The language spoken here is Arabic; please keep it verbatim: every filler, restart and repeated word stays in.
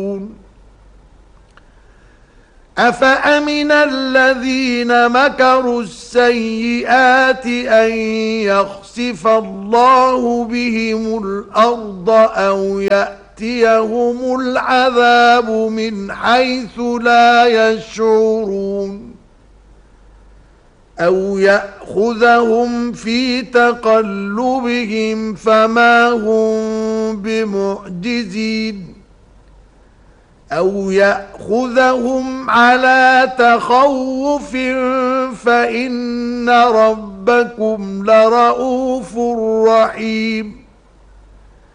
أفأمن الذين مكروا السيئات أن يخسف الله بهم الأرض أو يأتيهم العذاب من حيث لا يشعرون أو يأخذهم في تقلبهم فما هم بمعجزين أو يأخذهم على تخوف فإن ربكم لرؤوف رحيم